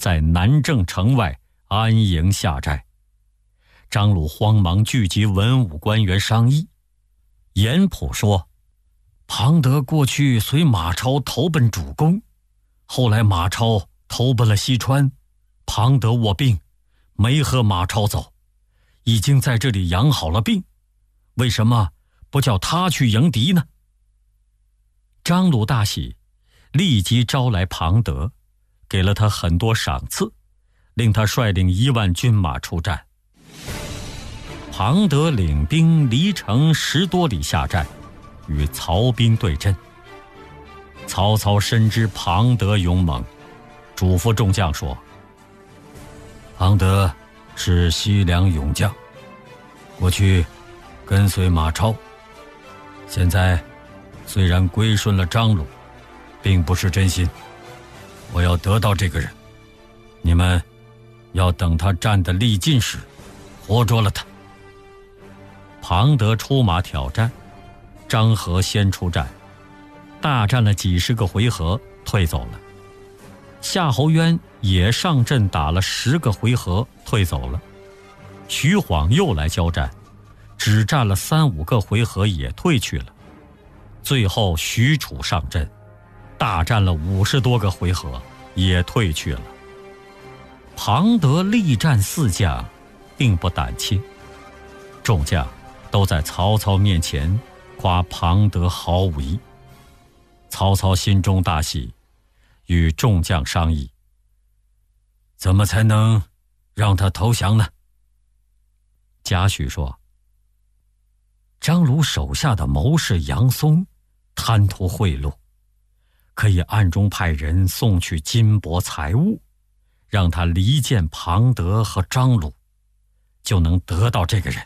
在南郑城外安营下寨。张鲁慌忙聚集文武官员商议。严普说，庞德过去随马超投奔主公，后来马超投奔了西川，庞德卧病，没和马超走，已经在这里养好了病，为什么不叫他去迎敌呢？张鲁大喜，立即招来庞德，给了他很多赏赐，令他率领1万军马出战。庞德领兵离城10多里下寨，与曹兵对阵。曹操深知庞德勇猛，嘱咐众将说，庞德是西凉勇将，过去跟随马超，现在虽然归顺了张鲁，并不是真心，我要得到这个人，你们要等他战得力尽时，活捉了他。庞德出马挑战，张合先出战，大战了几十个回合，退走了。夏侯渊也上阵打了10个回合，退走了。徐晃又来交战，只战了3、5个回合，也退去了。最后许褚上阵，大战了50多个回合，也退去了。庞德力战4将，并不胆怯，众将都在曹操面前夸庞德豪武。曹操心中大喜，与众将商议，怎么才能让他投降呢？贾诩说，张鲁手下的谋士杨松贪图贿赂，可以暗中派人送去金帛财物，让他离间庞德和张鲁，就能得到这个人。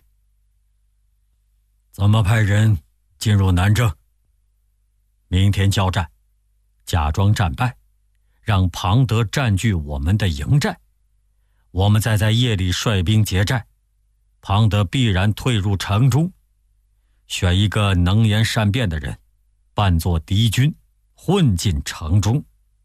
怎么派人进入南郑？明天交战，假装战败，让庞德占据我们的营寨，我们再在夜里率兵劫寨，庞德必然退入城中，选一个能言善辩的人，扮作敌军，混进城中。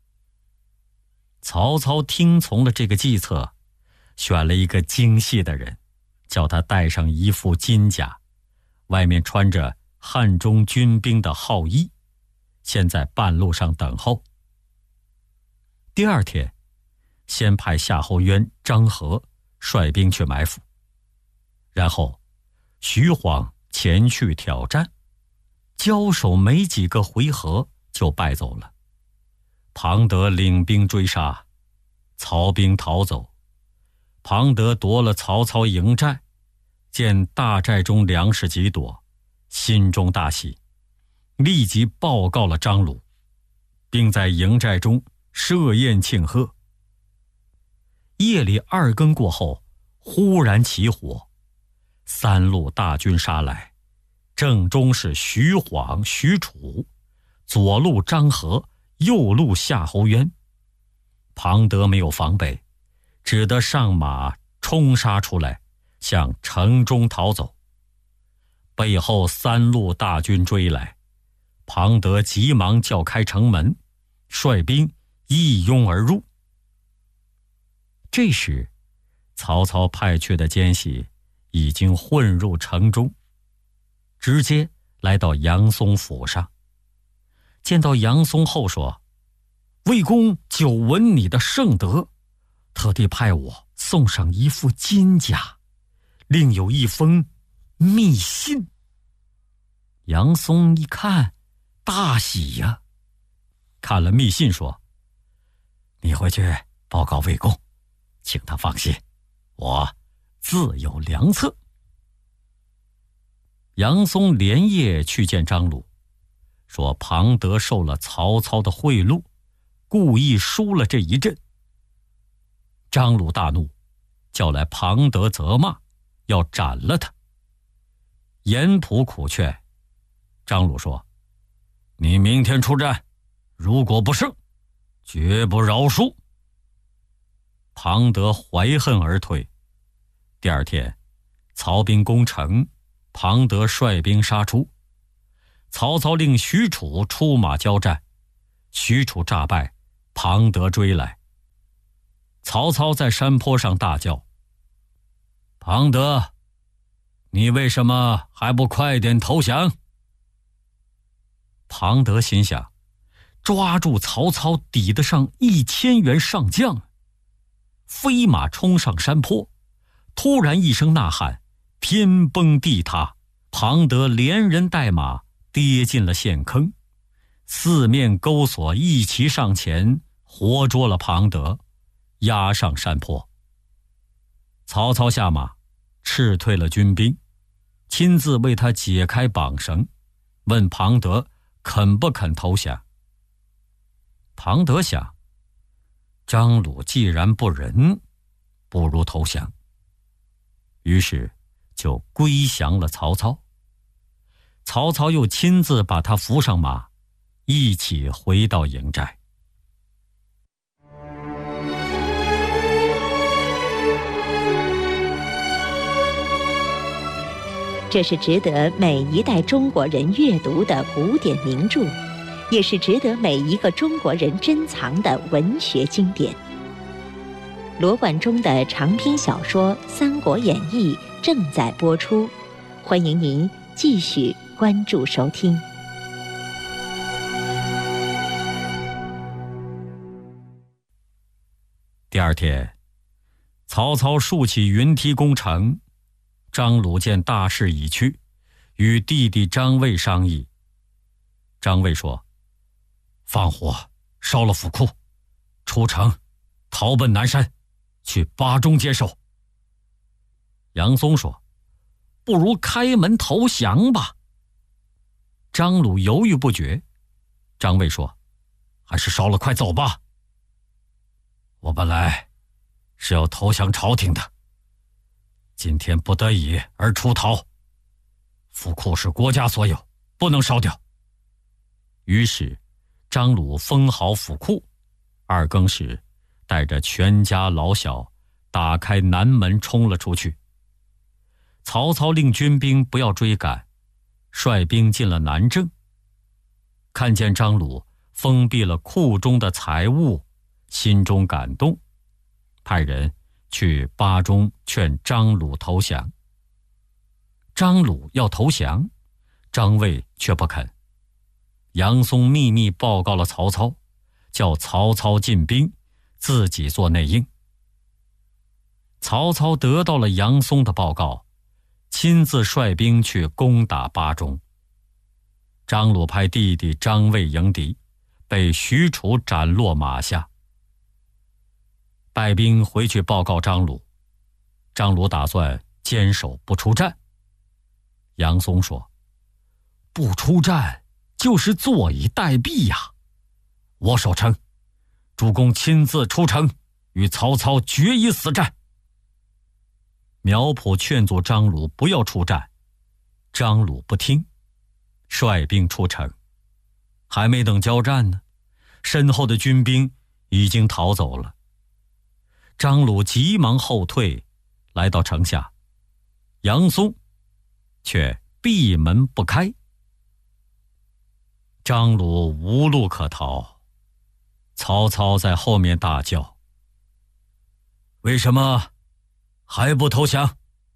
曹操听从了这个计策，选了一个精细的人，叫他带上一副金甲，外面穿着汉中军兵的号衣，先在半路上等候。第2天，先派夏侯渊、张合率兵去埋伏，然后徐晃前去挑战，交手没几个回合就败走了。庞德领兵追杀，曹兵逃走。庞德夺了曹操营寨，见大寨中粮食极多，心中大喜，立即报告了张鲁，并在营寨中设宴庆贺。夜里2更过后，忽然起火，3路大军杀来，正中是徐晃、许褚，左路张合，右路夏侯渊。庞德没有防备，只得上马冲杀出来，向城中逃走。背后3路大军追来，庞德急忙叫开城门，率兵一拥而入。这时，曹操派去的奸细已经混入城中，直接来到杨松府上。见到杨松后说，魏公久闻你的圣德，特地派我送上一副金甲，另有一封密信。杨松一看，大喜呀，看了密信说，你回去报告魏公，请他放心，我自有良策。杨松连夜去见张鲁，说庞德受了曹操的贿赂，故意输了这一阵。张鲁大怒，叫来庞德责骂，要斩了他。严普苦劝，张鲁说，你明天出战，如果不胜，绝不饶恕。庞德怀恨而退。第2天，曹兵攻城，庞德率兵杀出。曹操令许褚出马交战，许褚诈败，庞德追来。 曹操在山坡上大叫：庞德，你为什么还不快点投降？庞德心想，抓住曹操抵得上1000员上将，飞马冲上山坡，突然一声呐喊，天崩地塌，庞德连人带马跌进了陷坑，四面钩索一齐上前，活捉了庞德，押上山坡。曹操下马，斥退了军兵，亲自为他解开绑绳，问庞德肯不肯投降。庞德想，张鲁既然不仁，不如投降，于是就归降了曹操。曹操又亲自把他扶上马，一起回到营寨。 这是值得每一代中国人阅读的古典名著，也是值得每一个中国人珍藏的文学经典。罗贯中的长篇小说《三国演义》正在播出，欢迎您继续关注收听。 第二天，曹操竖起云梯攻城。张鲁见大势已去，与弟弟张卫商议。张卫说：放火烧了府库，出城逃奔南山，去巴中接受。杨松说：不如开门投降吧。张鲁犹豫不决。张卫说：还是烧了快走吧。我本来是要投降朝廷的，今天不得已而出逃，府库是国家所有，不能烧掉。于是张鲁封好府库，2更时带着全家老小打开南门冲了出去。曹操令军兵不要追赶，率兵进了南郑。看见张鲁封闭了库中的财物，心中感动，派人去巴中劝张鲁投降。张鲁要投降，张卫却不肯。杨松秘密报告了曹操，叫曹操进兵，自己做内应。曹操得到了杨松的报告，亲自率兵去攻打巴中。张鲁派弟弟张卫迎敌，被许褚斩落马下。带兵回去报告张鲁，张鲁打算坚守不出战。杨松说：不出战就是坐以待毙呀！我守城，主公亲自出城，与曹操决一死战。苗圃劝阻张鲁不要出战，张鲁不听，率兵出城。还没等交战呢，身后的军兵已经逃走了。张鲁急忙后退，来到城下，杨松却闭门不开。张鲁无路可逃，曹操在后面大叫：为什么还不投降？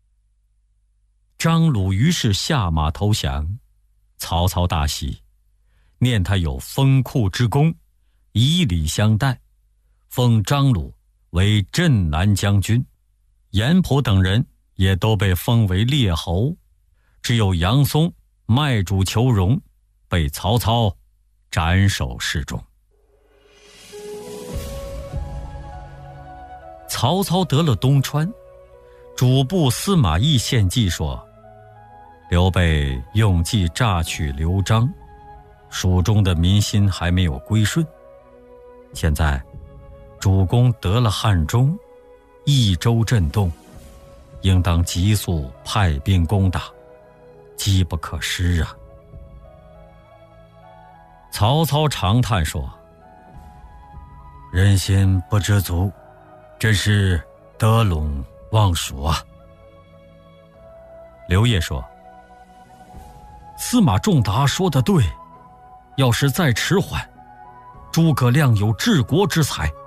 张鲁于是下马投降。曹操大喜，念他有封库之功，以礼相待，封张鲁为镇南将军。严普等人也都被封为列侯，只有杨松卖主求荣，被曹操斩首示众。曹操得了东川，主簿司马懿献计说：刘备用计榨取刘璋，蜀中的民心还没有归顺。现在主公得了汉中，益州震动，应当急速派兵攻打，机不可失啊！曹操长叹说：人心不知足，真是得陇望蜀啊！刘烨说：司马仲达说得对，要是再迟缓，诸葛亮有治国之才，